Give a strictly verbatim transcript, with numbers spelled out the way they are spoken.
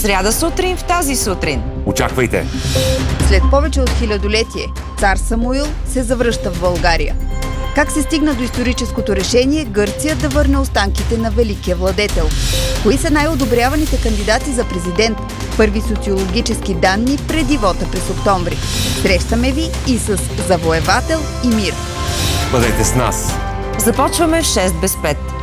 сряда сутрин в тази сутрин. Очаквайте! След повече от хилядолетие, цар Самуил се завръща в България. Как се стигна до историческото решение Гърция да върне останките на великия владетел? Кои са най-одобряваните кандидати за президент? Първи социологически данни преди вота през октомври. Срещаме ви и с Завоевател и мир. Бъдете с нас! Започваме в шест без пет.